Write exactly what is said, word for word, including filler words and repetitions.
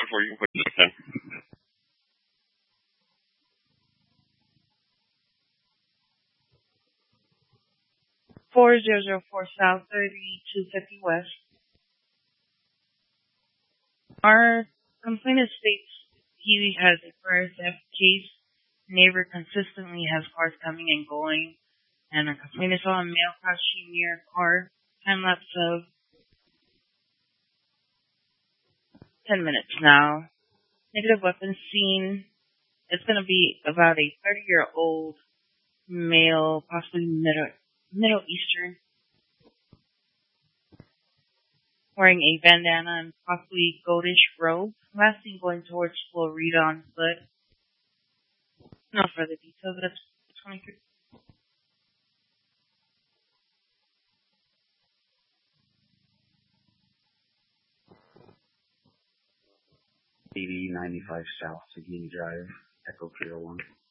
before you can put it in. four zero zero four South, thirty-two fifty West. Our complainant states he has a prior theft case. Neighbor consistently has cars coming and going, and our complainant saw a male crouching near a car. Time lapse of ten minutes now. Negative weapons seen. It's going to be about a thirty-year-old male, possibly middle, Middle Eastern, wearing a bandana and possibly goldish robe. Last seen going towards Florida on foot. No further details. That's twenty-three. eighty ninety-five South, Seguin Drive, Echo three oh one.